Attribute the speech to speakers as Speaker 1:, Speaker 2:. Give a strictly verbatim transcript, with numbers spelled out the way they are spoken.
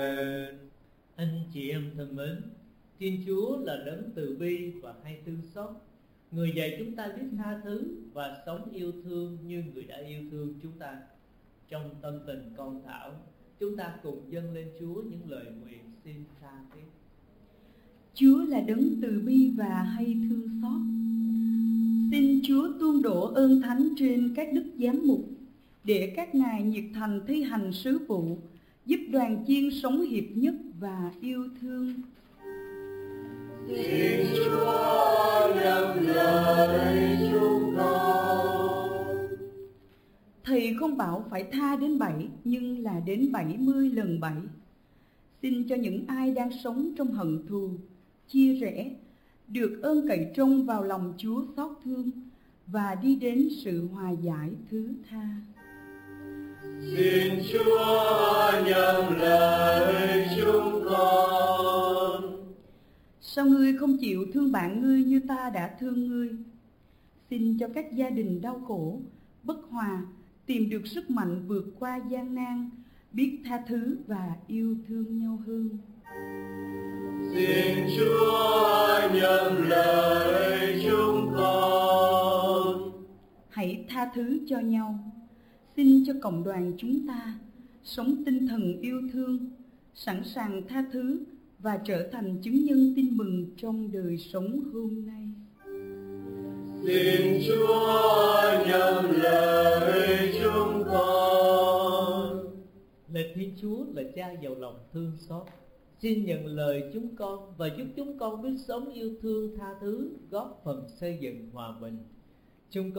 Speaker 1: Anh chị em thân mến, Thiên Chúa là đấng từ bi và hay thương xót. Người dạy chúng ta biết tha thứ và sống yêu thương như người đã yêu thương chúng ta. Trong tâm tình con thảo, chúng ta cùng dâng lên Chúa những lời nguyện xin tha thiết.
Speaker 2: Chúa là đấng từ bi và hay thương xót. Xin Chúa tuôn đổ ơn thánh trên các đức giám mục, để các ngài nhiệt thành thi hành sứ vụ, giúp đoàn chiên sống hiệp nhất và yêu thương.
Speaker 3: Xin Chúa nhắc lời chúng con.
Speaker 2: Thầy không bảo phải tha đến bảy, nhưng là đến bảy mươi lần bảy. Xin cho những ai đang sống trong hận thù, chia rẽ, được ơn cậy trông vào lòng Chúa xót thương và đi đến sự hòa giải thứ tha.
Speaker 3: Xin Chúa nhắc lời chúng con.
Speaker 2: Sao ngươi không chịu thương bạn ngươi như ta đã thương ngươi? Xin cho các gia đình đau khổ, bất hòa tìm được sức mạnh vượt qua gian nan, biết tha thứ và yêu thương nhau hơn.
Speaker 3: Xin Chúa nhắc lời chúng con.
Speaker 2: Hãy tha thứ cho nhau. Xin cho cộng đoàn chúng ta sống tinh thần yêu thương, sẵn sàng tha thứ và trở thành chứng nhân tin mừng trong đời sống hôm nay.
Speaker 3: Xin Chúa nhắc lời chúng con.
Speaker 1: Lạy Thiên Chúa là Cha giàu lòng thương xót, xin nhận lời chúng con và giúp chúng con biết sống yêu thương tha thứ, góp phần xây dựng hòa bình. Chúng con